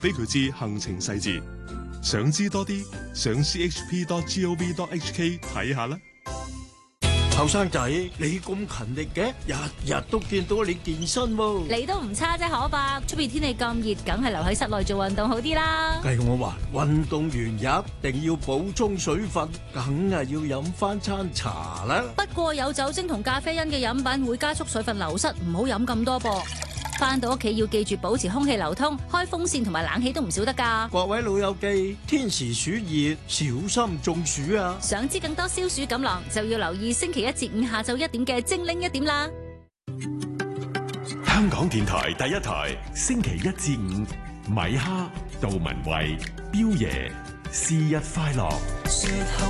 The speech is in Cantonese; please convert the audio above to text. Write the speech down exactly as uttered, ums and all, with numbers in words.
俾佢知行程細節。想知多啲，上 c h p dot gov dot h k 睇下啦。 後生仔，你咁勤力嘅，日日都見到你健身喎。 你都唔差啫，可伯。出邊天氣咁熱，梗係留喺室內做運動好啲啦。 計我話，運動完一定要補充水分，梗係要飲翻餐茶啦。 不過有酒精同咖啡因嘅飲品會加速水分流失，唔好飲咁多噃。翻到屋企要記住保持空氣流通，開風扇同埋冷氣都唔少得㗎。 各位老友記，天時暑熱，小心中暑啊！ 想知更多消暑錦囊，就要留意星期一至五下晝一點嘅精靈一點啦。 香港電台第一台，星期一至五，米哈、杜文慧、彪爺，是日快樂。